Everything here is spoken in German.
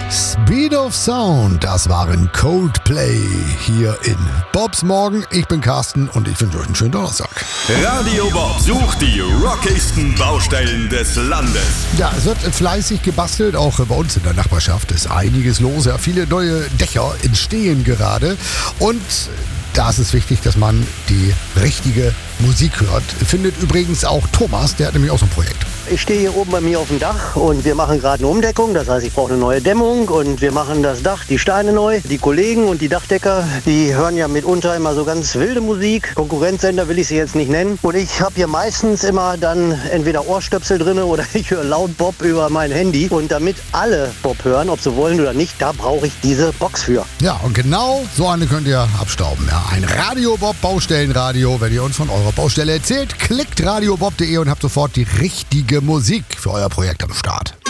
Speed of Sound, das waren Coldplay hier in Bobs Morgen. Ich bin Carsten und ich wünsche euch einen schönen Donnerstag. Radio Bob sucht die rockigsten Baustellen des Landes. Ja, es wird fleißig gebastelt, auch bei uns in der Nachbarschaft ist einiges los. Ja, viele neue Dächer entstehen gerade und da ist es wichtig, dass man die richtige Musik hört. Findet übrigens auch Thomas, der hat nämlich auch so ein Projekt. Ich stehe hier oben bei mir auf dem Dach und wir machen gerade eine Umdeckung. Das heißt, ich brauche eine neue Dämmung und wir machen das Dach, die Steine neu. Die Kollegen und die Dachdecker, die hören ja mitunter immer so ganz wilde Musik. Konkurrenzsender will ich sie jetzt nicht nennen. Und ich habe hier meistens immer dann entweder Ohrstöpsel drin oder ich höre laut Bob über mein Handy. Und damit alle Bob hören, ob sie wollen oder nicht, da brauche ich diese Box für. Ja, und genau so eine könnt ihr abstauben. Ja, ein Radio Bob Baustellenradio. Wenn ihr uns von eurer Baustelle erzählt, klickt radiobob.de und habt sofort die richtige Musik für euer Projekt am Start.